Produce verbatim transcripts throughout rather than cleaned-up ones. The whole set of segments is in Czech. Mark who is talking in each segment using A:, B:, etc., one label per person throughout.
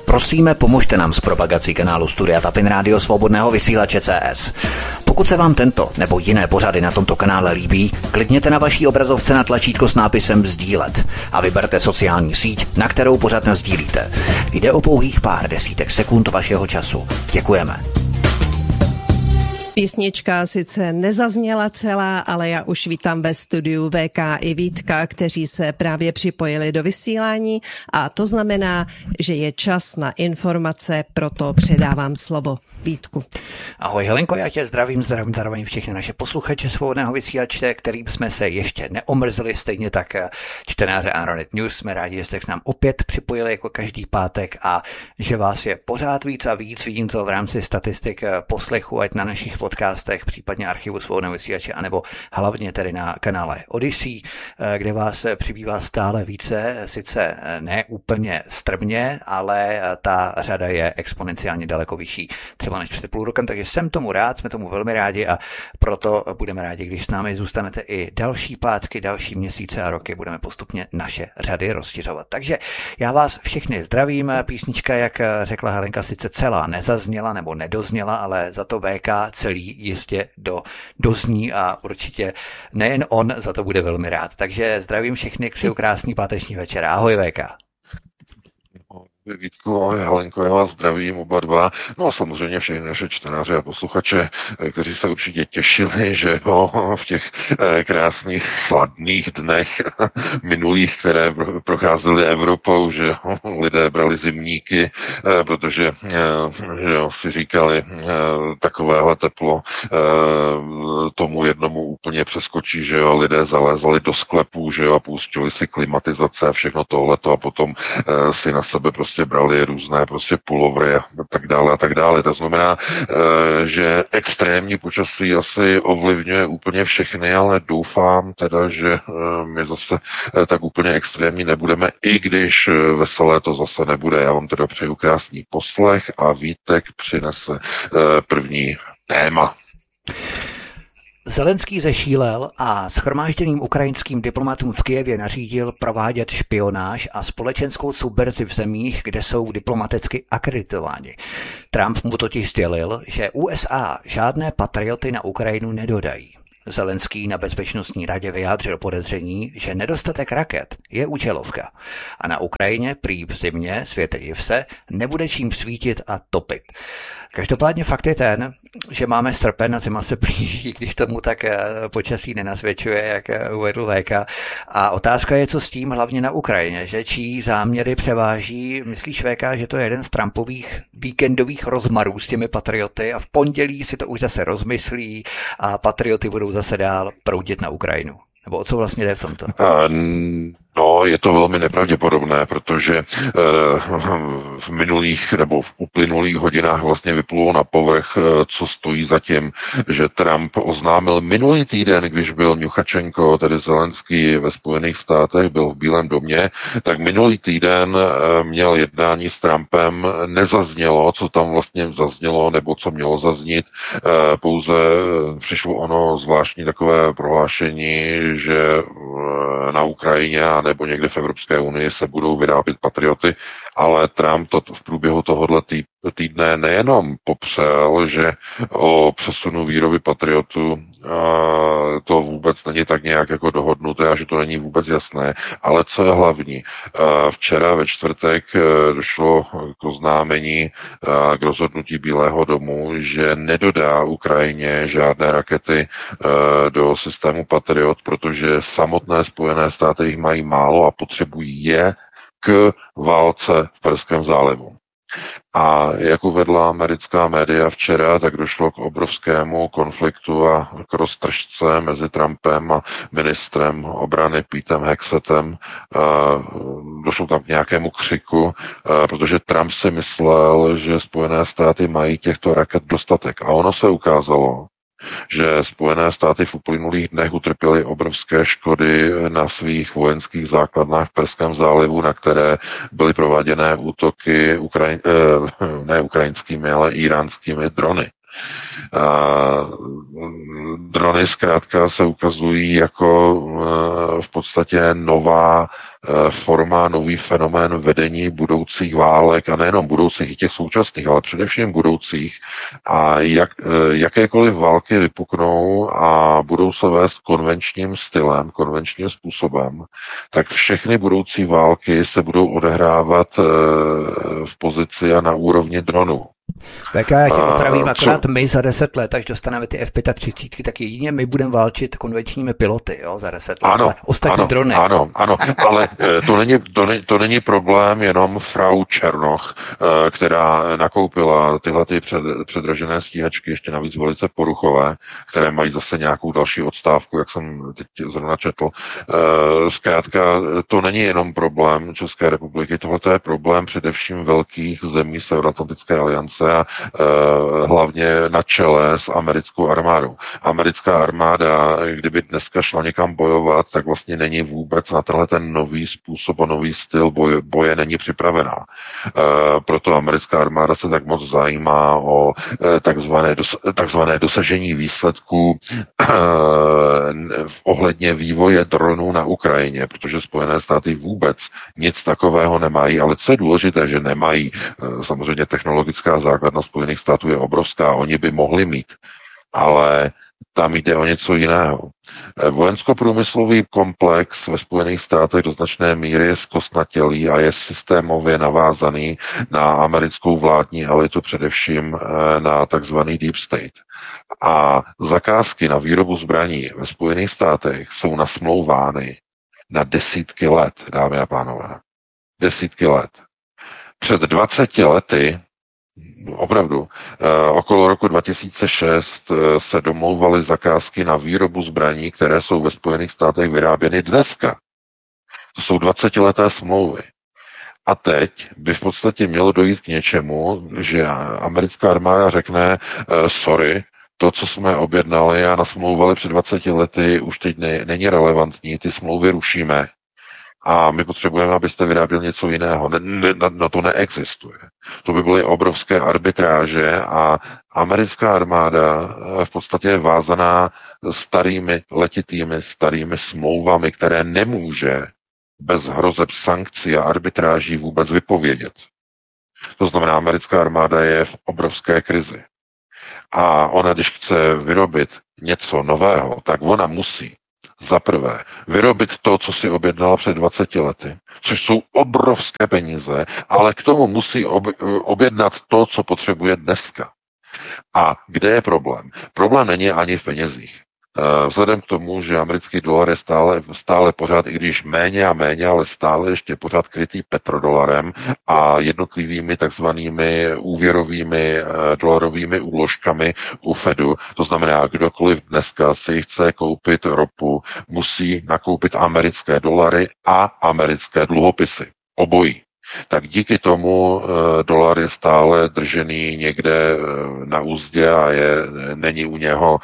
A: Prosíme, pomožte nám s propagací kanálu Studia Tapin Rádio Svobodného vysílače C S. Pokud se vám tento nebo jiné pořady na tomto kanále líbí, klikněte na vaší obrazovce na tlačítko s nápisem sdílet a vyberte sociální síť, na kterou pořad nasdílíte. Jde o pouhých pár desítek sekund vašeho času. Děkujeme.
B: Písnička sice nezazněla celá, ale já už vítám ve studiu V K i Vítka, kteří se právě připojili do vysílání a to znamená, že je čas na informace, proto předávám slovo Vítku.
A: Ahoj Helenko, já tě zdravím, zdravím zároveň všechny naše posluchače Svobodného vysílače, kterým jsme se ještě neomrzli, stejně tak čtenáře Aeronet News. Jsme rádi, že jste k nám opět připojili jako každý pátek a že vás je pořád víc a víc. Vidím to v rámci statistik poslechu, ať na našich podcastech, případně archivu Svobodného vysílače, anebo hlavně tedy na kanále Odyssey, kde vás přibývá stále více, sice ne úplně strmě, ale ta řada je exponenciálně daleko vyšší, třeba než před půl rokem, takže jsem tomu rád, jsme tomu velmi rádi a proto budeme rádi, když s námi zůstanete i další pátky, další měsíce a roky, budeme postupně naše řady rozšiřovat. Takže já vás všechny zdravím, písnička, jak řekla Helenka, sice celá nezazněla nebo nedozněla, ale za to V K celý jistě do, dozní a určitě nejen on za to bude velmi rád. Takže zdravím všechny, přeju krásný páteční večer. Ahoj V K.
C: Vítku, ahoj Helenko, já vás zdravím oba dva. No a samozřejmě všechny naše čtenáře a posluchače, kteří se určitě těšili, že jo, v těch krásných chladných dnech minulých, které procházely Evropou, že jo, lidé brali zimníky, protože že jo, si říkali, takovéhle teplo tomu jednomu úplně přeskočí, že jo, lidé zalézali do sklepů, že jo, a pustili si klimatizace a všechno tohleto a potom si na sebe prostě brali různé prostě pulovry a tak dále a tak dále. To znamená, že extrémní počasí asi ovlivňuje úplně všechny, ale doufám teda, že my zase tak úplně extrémní nebudeme, i když veselé to zase nebude. Já vám teda přeju krásný poslech a Vítek přinese první téma.
A: Zelenský zešílel a shromážděným ukrajinským diplomatům v Kyjevě nařídil provádět špionáž a společenskou subverzi v zemích, kde jsou diplomaticky akreditováni. Trump mu totiž sdělil, že U S A žádné patrioty na Ukrajinu nedodají. Zelenský na bezpečnostní radě vyjádřil podezření, že nedostatek raket je účelovka a na Ukrajině prý v zimě, světe div se, nebude čím svítit a topit. Každopádně fakt je ten, že máme srpen a zima se blíží, když tomu tak počasí nenasvědčuje, jak uvedl V K. A otázka je, co s tím hlavně na Ukrajině, že čí záměry převáží, myslíš V K, že to je jeden z Trumpových víkendových rozmarů s těmi patrioty a v pondělí si to už zase rozmyslí a patrioty budou zase dál proudit na Ukrajinu? Nebo o co vlastně jde v tomto?
C: Um... No, je to velmi nepravděpodobné, protože e, v minulých nebo v uplynulých hodinách vlastně vyplulo na povrch, e, co stojí za tím, že Trump oznámil minulý týden, když byl Ňuchačenko, tedy Zelenský ve Spojených státech, byl v Bílém domě, tak minulý týden e, měl jednání s Trumpem, nezaznělo, co tam vlastně zaznělo, nebo co mělo zaznít, e, pouze přišlo ono zvláštní takové prohlášení, že e, na Ukrajině a nebo někde v Evropské unii se budou vyrábět patrioty, ale Trump to v průběhu tohohle týdne nejenom popřel, že o přesunu výroby patriotů to vůbec není tak nějak jako dohodnuté a že to není vůbec jasné, ale co je hlavní, včera ve čtvrtek došlo k oznámení, k rozhodnutí Bílého domu, že nedodá Ukrajině žádné rakety do systému Patriot, protože samotné Spojené státy jich mají málo a potřebují je k válce v Perském zálivu. A jak uvedla americká média včera, tak došlo k obrovskému konfliktu a k roztržce mezi Trumpem a ministrem obrany Petem Hexetem. Došlo tam k nějakému křiku, protože Trump si myslel, že Spojené státy mají těchto raket dostatek. A ono se ukázalo, že Spojené státy v uplynulých dnech utrpěly obrovské škody na svých vojenských základnách v Perském zálivu, na které byly prováděné útoky Ukrajin, ne ukrajinskými, ale iránskými drony. Drony zkrátka se ukazují jako v podstatě nová forma, nový fenomén vedení budoucích válek a nejenom budoucích, i těch současných, ale především budoucích. A jak, jakékoliv války vypuknou a budou se vést konvenčním stylem, konvenčním způsobem, tak všechny budoucí války se budou odehrávat v pozici a na úrovni dronů.
A: V K, já tě otravím, akorát my za deset let, až dostaneme ty F třicet pět, tak jedině my budeme válčit konvenčními piloty, jo, za deset let,
C: ano,
A: ale ostatní
C: ano,
A: drony.
C: Ano, ano, ale to není, to, není, to není problém jenom Frau Černoch, která nakoupila tyhle ty před, předražené stíhačky, ještě navíc velice poruchové, které mají zase nějakou další odstávku, jak jsem teď zrovna četl. Zkrátka, to není jenom problém České republiky, tohle je problém především velkých zemí Severoatlantické aliance a e, hlavně na čele s americkou armádou. Americká armáda, kdyby dneska šla někam bojovat, tak vlastně není vůbec na tenhle ten nový způsob a nový styl boje, boje není připravená. E, proto americká armáda se tak moc zajímá o e, takzvané, dos, takzvané dosažení výsledků e, ohledně vývoje dronů na Ukrajině, protože Spojené státy vůbec nic takového nemají, ale co je důležité, že nemají e, samozřejmě technologická základna Spojených států je obrovská, oni by mohli mít, ale tam jde o něco jiného. Vojensko-průmyslový komplex ve Spojených státech do značné míry je zkostnatělý a je systémově navázaný na americkou vládní elitu, především na takzvaný Deep State. A zakázky na výrobu zbraní ve Spojených státech jsou nasmlouvány na desítky let, dámy a pánové. Desítky let. Před dvaceti lety opravdu, eh, okolo roku dva tisíce šest eh, se domlouvaly zakázky na výrobu zbraní, které jsou ve Spojených státech vyráběny dneska. To jsou dvacetileté smlouvy. A teď by v podstatě mělo dojít k něčemu, že americká armáda řekne, eh, sorry, to, co jsme objednali a nasmlouvali před dvaceti lety, už teď ne, není relevantní, ty smlouvy rušíme. A my potřebujeme, abyste vyráběl něco jiného. Ne, ne, na to neexistuje. To by byly obrovské arbitráže a americká armáda v podstatě je vázaná starými letitými, starými smlouvami, které nemůže bez hrozeb sankcí a arbitráží vůbec vypovědět. To znamená, americká armáda je v obrovské krizi. A ona, když chce vyrobit něco nového, tak ona musí za prvé vyrobit to, co si objednala před dvaceti lety, což jsou obrovské peníze, ale k tomu musí objednat to, co potřebuje dneska. A kde je problém? Problém není ani v penězích. Vzhledem k tomu, že americký dolar je stále, stále pořád, i když méně a méně, ale stále ještě pořád krytý petrodolarem a jednotlivými takzvanými úvěrovými dolarovými úložkami u Fedu. To znamená, kdokoliv dneska si chce koupit ropu, musí nakoupit americké dolary a americké dluhopisy. Obojí. Tak díky tomu e, dolar je stále držený někde e, na úzdě a je, není u něho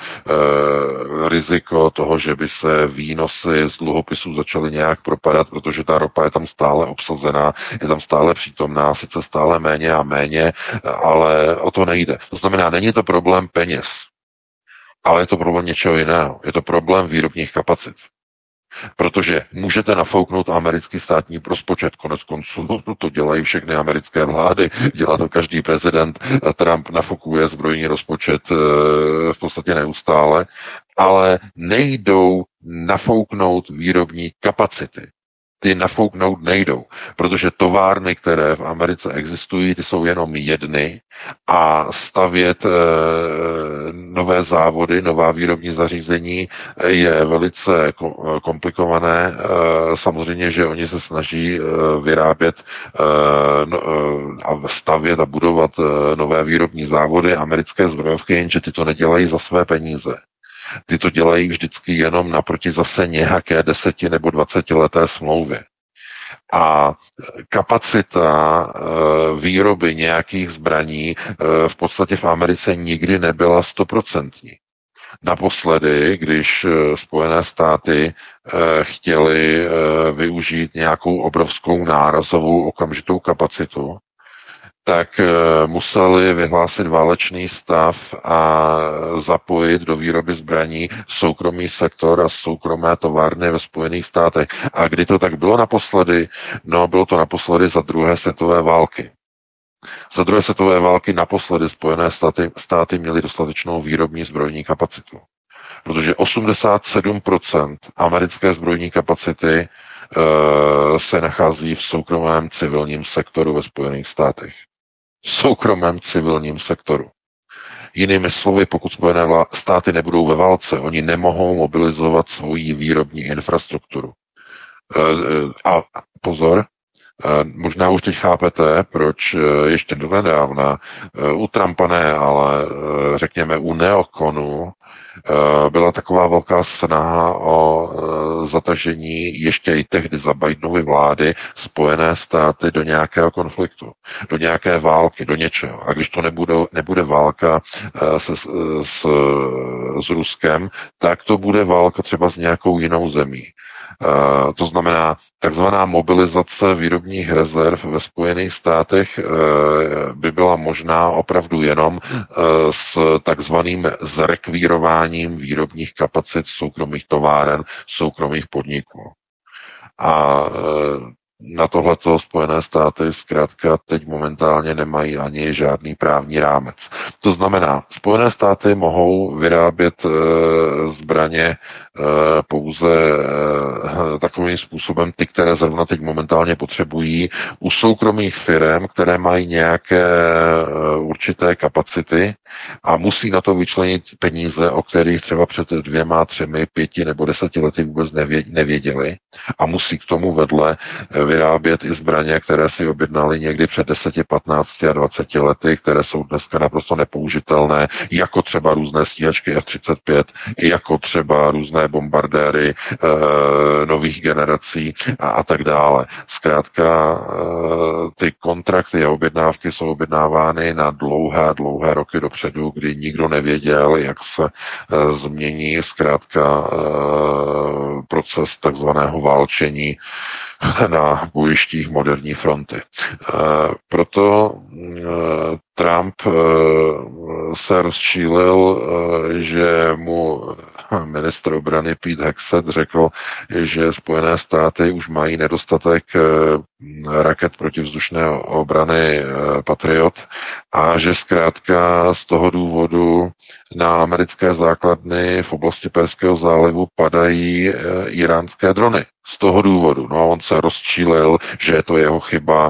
C: e, riziko toho, že by se výnosy z dluhopisů začaly nějak propadat, protože ta ropa je tam stále obsazená, je tam stále přítomná, sice stále méně a méně, ale o to nejde. To znamená, není to problém peněz, ale je to problém něčeho jiného. Je to problém výrobních kapacit. Protože můžete nafouknout americký státní rozpočet, konec konců to dělají všechny americké vlády, dělá to každý prezident, Trump nafukuje zbrojní rozpočet v podstatě neustále, ale nejdou nafouknout výrobní kapacity. Ty nafouknout nejdou, protože továrny, které v Americe existují, ty jsou jenom jedny a stavět e, nové závody, nová výrobní zařízení je velice komplikované. E, samozřejmě, že oni se snaží e, vyrábět e, no, e, a stavět a budovat e, nové výrobní závody, americké zbrojovky, jenže ty to nedělají za své peníze. Ty to dělají vždycky jenom naproti zase nějaké deseti nebo dvacetileté smlouvy. A kapacita výroby nějakých zbraní v podstatě v Americe nikdy nebyla stoprocentní. Naposledy, když Spojené státy chtěly využít nějakou obrovskou nárazovou okamžitou kapacitu, tak museli vyhlásit válečný stav a zapojit do výroby zbraní soukromý sektor a soukromé továrny ve Spojených státech. A kdy to tak bylo naposledy? No, bylo to naposledy za druhé světové války. Za druhé světové války naposledy Spojené státy, státy měly dostatečnou výrobní zbrojní kapacitu. Protože osmdesát sedm procent americké zbrojní kapacity e, se nachází v soukromém civilním sektoru ve Spojených státech. V soukromém civilním sektoru. Jinými slovy, pokud Spojené vlá- státy nebudou ve válce, oni nemohou mobilizovat svoji výrobní infrastrukturu. E, a pozor, možná už teď chápete, proč ještě donedávna u Trumpa ne, ale řekněme u neokonu byla taková velká snaha o zatažení ještě i tehdy za Bidenovy vlády Spojené státy do nějakého konfliktu, do nějaké války, do něčeho. A když to nebude, nebude válka s, s, s Ruskem, tak to bude válka třeba s nějakou jinou zemí. Uh, to znamená, takzvaná mobilizace výrobních rezerv ve Spojených státech uh, by byla možná opravdu jenom uh, s takzvaným zrekvírováním výrobních kapacit soukromých továren, soukromých podniků. A uh, na tohleto Spojené státy zkrátka teď momentálně nemají ani žádný právní rámec. To znamená, Spojené státy mohou vyrábět e, zbraně e, pouze e, takovým způsobem, ty, které zrovna teď momentálně potřebují, u soukromých firm, které mají nějaké e, určité kapacity a musí na to vyčlenit peníze, o kterých třeba před dvěma, třemi, pěti nebo deseti lety vůbec nevěděli a musí k tomu vedle vyrábět i zbraně, které si objednali někdy před deseti, patnácti a dvaceti lety, které jsou dneska naprosto nepoužitelné, jako třeba různé stíhačky F třicet pět, jako třeba různé bombardéry e, nových generací a, a tak dále. Zkrátka e, ty kontrakty a objednávky jsou objednávány na dlouhé, dlouhé roky dopředu, kdy nikdo nevěděl, jak se e, změní zkrátka e, proces takzvaného válčení na bojištích moderní fronty. Proto Trump se rozčílil, že mu ministr obrany Pete Hegseth řekl, že Spojené státy už mají nedostatek raket protivzdušné obrany Patriot a že zkrátka z toho důvodu na americké základny v oblasti Perského zálivu padají iránské drony. Z toho důvodu. No a on se rozčílil, že je to jeho chyba,